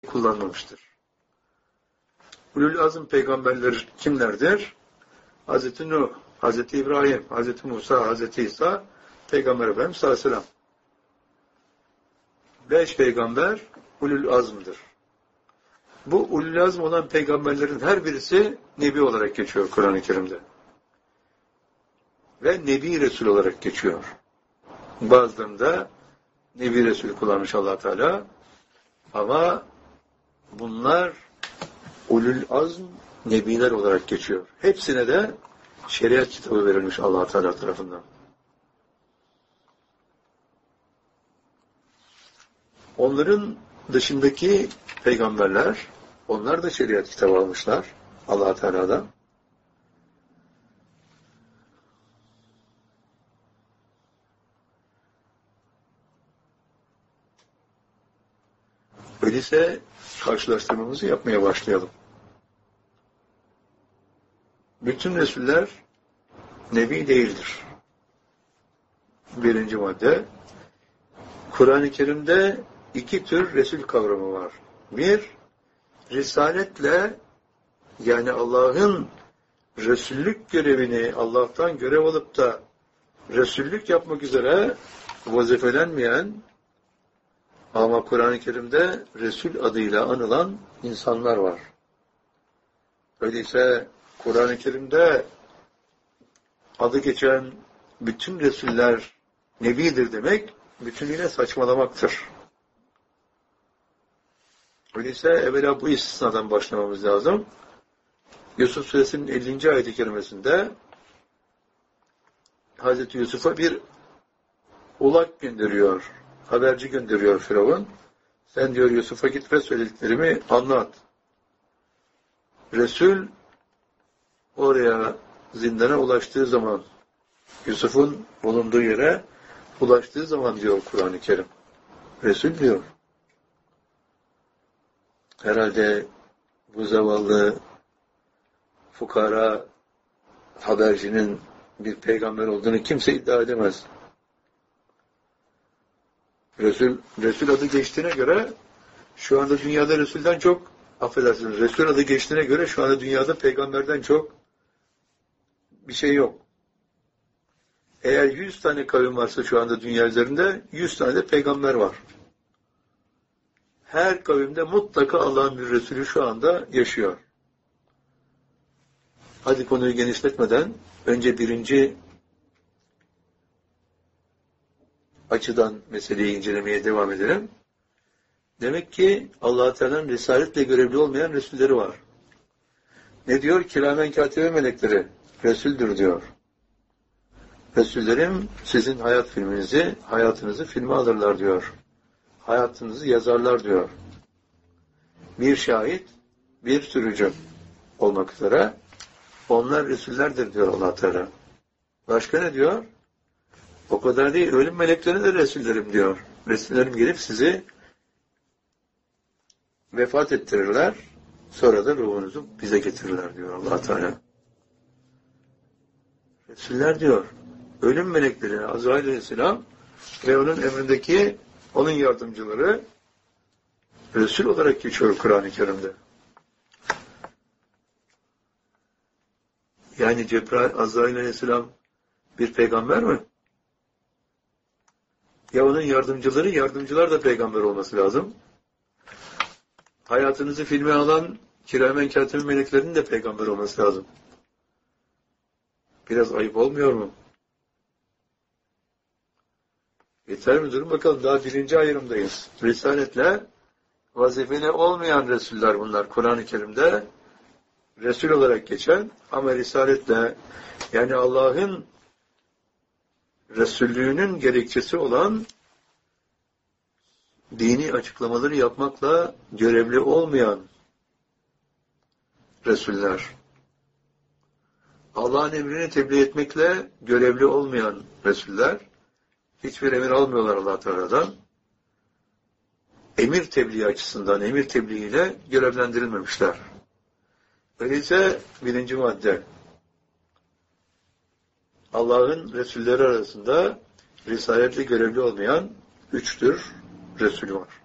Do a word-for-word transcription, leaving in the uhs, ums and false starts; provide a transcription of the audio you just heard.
kullanmamıştır. Ulul azm peygamberler kimlerdir? Hazreti Nuh, Hazreti İbrahim, Hazreti Musa, Hazreti İsa, Peygamber Efendimiz sallallahu aleyhi ve sellem. Beş peygamber ulul azmdır. Bu ulul azm olan peygamberlerin her birisi Nebi olarak geçiyor Kur'an-ı Kerim'de. Ve Nebi Resul olarak geçiyor. Bazılarında Nebi Resul kullanmış Allah Teala. Ama bunlar ulul azm nebiler olarak geçiyor. Hepsine de şeriat kitabı verilmiş Allah Teala tarafından. Onların dışındaki peygamberler, onlar da şeriat kitabı almışlar Allah Teala'dan. Öyleyse karşılaştırmamızı yapmaya başlayalım. Bütün Resuller Nebi değildir. Birinci madde. Kur'an-ı Kerim'de iki tür Resul kavramı var. Bir, Risaletle, yani Allah'ın Resullük görevini Allah'tan görev alıp da Resullük yapmak üzere vazifelenmeyen ama Kur'an-ı Kerim'de Resul adıyla anılan insanlar var. Öyleyse Kur'an-ı Kerim'de adı geçen bütün Resuller Nebidir demek, bütünüyle saçmalamaktır. Öyleyse evvela bu istisnadan başlamamız lazım. Yusuf Suresinin ellinci ayet-i kerimesinde Hazreti Yusuf'a bir ulak gönderiyor, haberci gönderiyor Firavun. Sen diyor Yusuf'a git ve söylediklerimi anlat. Resul oraya zindana ulaştığı zaman, Yusuf'un bulunduğu yere ulaştığı zaman diyor Kur'an-ı Kerim. Resul diyor. Herhalde bu zavallı fukara habercinin bir peygamber olduğunu kimse iddia edemez. Resul, Resul adı geçtiğine göre şu anda dünyada Resul'den çok, affedersiniz, Resul adı geçtiğine göre şu anda dünyada peygamberden çok bir şey yok. Eğer yüz tane kavim varsa şu anda dünya üzerinde yüz tane de peygamber var. Her kavimde mutlaka Allah'ın bir Resulü şu anda yaşıyor. Hadi konuyu genişletmeden önce birinci açıdan meseleyi incelemeye devam edelim. Demek ki Allah-u Teala'nın risaletle görevli olmayan Resulleri var. Ne diyor? Kiramen katibe melekleri Resuldür diyor. Resullerim sizin hayat filminizi, hayatınızı filme alırlar diyor. Hayatınızı yazarlar diyor. Bir şahit, bir sürücü olmak üzere onlar Resullerdir diyor Allah Teala. Başka ne diyor? O kadar değil, ölüm melekleri de Resullerim diyor. Resullerim gelip sizi vefat ettirirler, sonra da ruhunuzu bize getirirler diyor Allah Teala. Resuller diyor, ölüm melekleri Azrail Aleyhisselam ve onun emrindeki onun yardımcıları Resul olarak geçiyor Kur'an-ı Kerim'de. Yani Cebrail, Azrail Aleyhisselam bir peygamber mi? Ya onun yardımcıları, yardımcılar da peygamber olması lazım. Hayatınızı filme alan kiramen katibe meleklerinin de peygamber olması lazım. Biraz ayıp olmuyor mu? Yeter mi? Durun bakalım. Daha birinci ayrımdayız. Risaletle vazifeli olmayan Resuller bunlar. Kur'an-ı Kerim'de Resul olarak geçen ama Risaletle, yani Allah'ın Resullüğünün gerekçesi olan dini açıklamaları yapmakla görevli olmayan Resuller. Allah'ın emrini tebliğ etmekle görevli olmayan Resuller. Hiçbir emir almıyorlar Allah Teala'dan. Emir tebliği açısından, emir tebliğiyle görevlendirilmemişler. Öyleyse birinci madde. Allah'ın Resulleri arasında risaletle görevli olmayan üç tür Resul var.